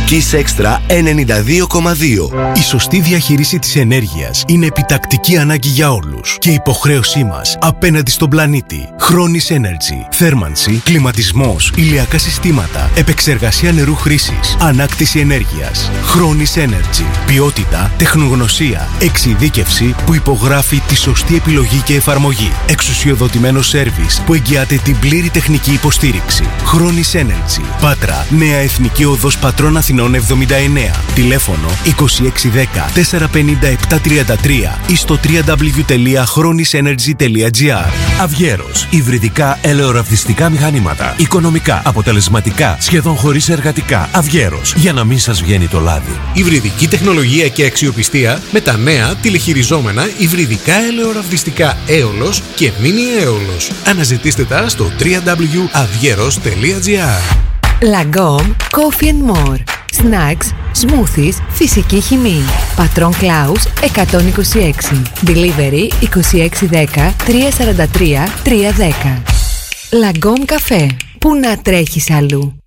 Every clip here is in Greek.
Kiss Extra 92,2. Η σωστή διαχείριση της ενέργειας είναι επιτακτική ανάγκη για όλους και υποχρέωσή μας απέναντι στον πλανήτη. Χρόνης Energy. Θέρμανση, κλιματισμός, ηλιακά συστήματα, επεξεργασία νερού χρήσης, ανάκτηση ενέργειας. Χρόνης Energy. Ποιότητα, τεχνογνωσία, εξειδίκευση που υπογράφει τη σωστή επιλογή και εφαρμογή. Εξουσιοδοτημένο σέρβις που εγγυάται την πλήρη τεχνική υποστήριξη. Χρόνης Energy. Πάτρα, Νέα Εθνική Οδός Πατρών Αθηνών 79. Τηλέφωνο 2610 450 733 ή στο www.chronisenergy.gr. Αυγέρος. Υβριδικά ελαιοραβδιστικά μηχανήματα. Οικονομικά, αποτελεσματικά, σχεδόν χωρίς εργατικά. Αυγέρος. Για να μην σας βγαίνει το λάδι. Υβριδική τεχνολογία και αξιοπιστία με τα νέα τηλεχειριζόμενα υβριδικά ελαιοραβδιστικά Έολος και Μίνι Έολος. Αναζητήστε τα στο www.avgeros.gr. Lagom Coffee and More. Snacks, smoothies, φυσική χυμή. Πατρών Κλάους 126. Delivery 2610 343 310. Lagom Καφέ. Πού να τρέχεις αλλού.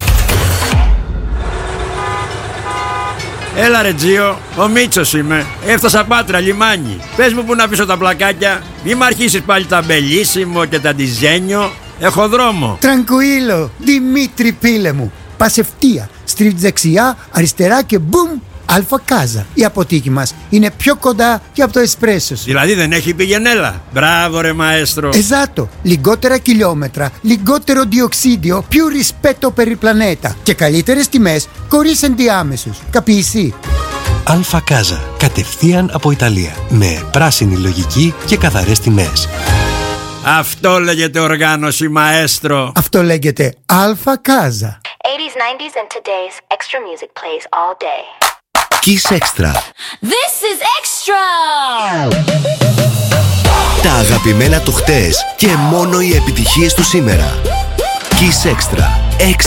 Έλα ρε Τζίο, ο Μίτσος είμαι. Έφτασα Πάτρα, λιμάνι. Πες μου που να πίσω τα πλακάκια. Μη μ' αρχίσεις πάλι τα μπελίσιμο και τα ντιζένιο. Έχω δρόμο. Τρανκουίλο, Δημήτρη πίλε μου. Πας ευθεία, στρίβεις δεξιά, αριστερά και μπουμ, Αλφα Κάζα. Η αποθήκη μας είναι πιο κοντά και από το εσπρέσο σου. Δηλαδή δεν έχει πηγενέλα. Μπράβο ρε μαέστρο. Εζάτο, λιγότερα χιλιόμετρα, λιγότερο διοξίδιο, più rispetto per il planeta και καλύτερες τιμές χωρίς ενδιάμεσους. Καπείσαι. Αλφα Κάζα, κατευθείαν από Ιταλία, με πράσινη λογική και καθαρές τιμές. Αυτό λέγεται οργάνωση μαέστρο. Αυτό λέγεται Αλφα Κάζα. 80s, 90s and today's extra music plays all day. Kiss Extra. This is extra! Τα αγαπημένα του χτες και μόνο οι επιτυχίες του σήμερα. Kiss Extra. Extra.